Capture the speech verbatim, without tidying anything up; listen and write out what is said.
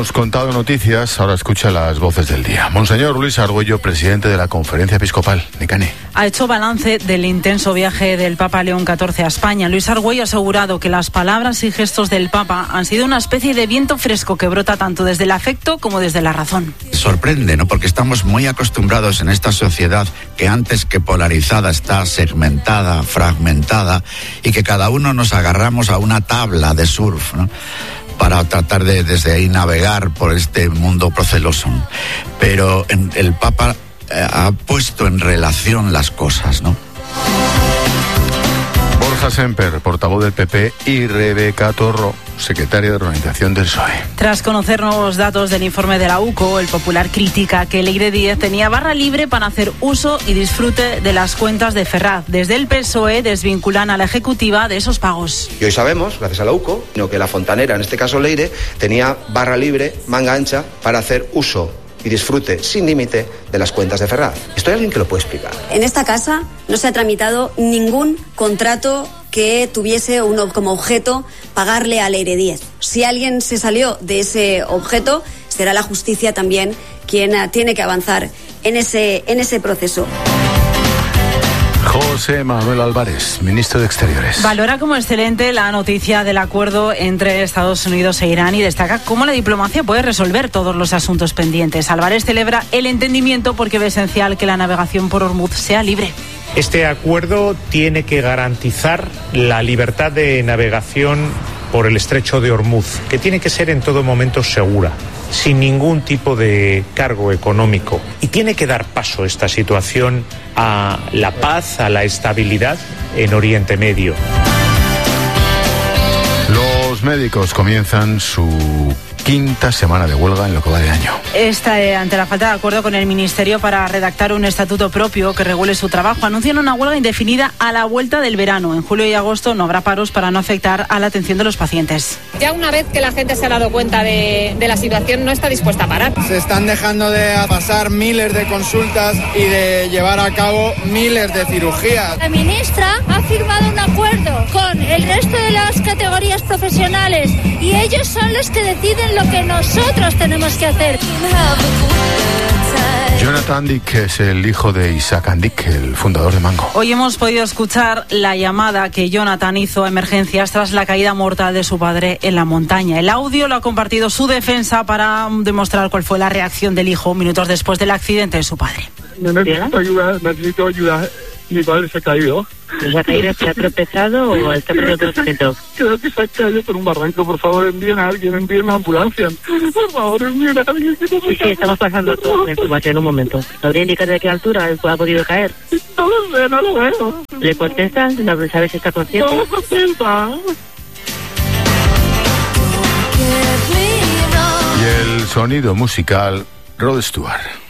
hemos contado noticias, ahora escucha las voces del día. Monseñor Luis Argüello, presidente de la Conferencia Episcopal de Cané. Ha hecho balance del intenso viaje del Papa León catorce a España. Luis Argüello ha asegurado que las palabras y gestos del Papa han sido una especie de viento fresco que brota tanto desde el afecto como desde la razón. Sorprende, ¿no? Porque estamos muy acostumbrados en esta sociedad que antes que polarizada está segmentada, fragmentada, y que cada uno nos agarramos a una tabla de surf, ¿no?, para tratar de desde ahí navegar por este mundo proceloso. Pero en, el Papa eh, ha puesto en relación las cosas, ¿no? Borja Semper, portavoz del P P, y Rebeca Torro, secretaria de organización del P S O E. Tras conocer nuevos datos del informe de la U C O, el Popular critica que Leire Díez tenía barra libre para hacer uso y disfrute de las cuentas de Ferraz. Desde el P S O E desvinculan a la ejecutiva de esos pagos. Y hoy sabemos, gracias a la U C O, que la fontanera, en este caso Leire, tenía barra libre, manga ancha, para hacer uso y disfrute sin límite de las cuentas de Ferraz. ¿Esto hay alguien que lo puede explicar? En esta casa no se ha tramitado ningún contrato que tuviese uno como objeto pagarle a Leire Díez. Si alguien se salió de ese objeto, será la justicia también quien tiene que avanzar en ese, en ese proceso. José Manuel Álvarez, ministro de Exteriores. Valora como excelente la noticia del acuerdo entre Estados Unidos e Irán y destaca cómo la diplomacia puede resolver todos los asuntos pendientes. Álvarez celebra el entendimiento porque ve esencial que la navegación por Hormuz sea libre. Este acuerdo tiene que garantizar la libertad de navegación por el estrecho de Hormuz, que tiene que ser en todo momento segura, sin ningún tipo de cargo económico. Y tiene que dar paso esta situación a la paz, a la estabilidad en Oriente Medio. Los médicos comienzan su quinta semana de huelga en lo que va de año. Esta, eh, ante la falta de acuerdo con el Ministerio para redactar un estatuto propio que regule su trabajo, anuncian una huelga indefinida a la vuelta del verano. En julio y agosto no habrá paros para no afectar a la atención de los pacientes. Ya una vez que la gente se ha dado cuenta de, de la situación, no está dispuesta a parar. Se están dejando de pasar miles de consultas y de llevar a cabo miles de cirugías. La ministra ha firmado un acuerdo con el resto de las categorías profesionales y ellos son los que deciden lo que nosotros tenemos que hacer. Jonathan Dick es el hijo de Isaac Dick, el fundador de Mango. Hoy hemos podido escuchar la llamada que Jonathan hizo a emergencias tras la caída mortal de su padre en la montaña. El audio lo ha compartido su defensa para demostrar cuál fue la reacción del hijo minutos después del accidente de su padre. Necesito ayuda, necesito ayuda. Mi padre se ha caído. ¿Se ha caído? ¿Se ha tropezado o está perdiendo conocimiento? Creo que se ha caído por un barranco. Por favor, envíen a alguien, envíen a ambulancia. Por favor, envíen a alguien. Que no sí, sí, estamos pasando toda la información en un momento. ¿Sabría indicar de qué altura ha podido caer? No lo sé, no lo veo. ¿Le contestas? ¿Sabes si está consciente? No contesta. Y el sonido musical, Rod Stewart.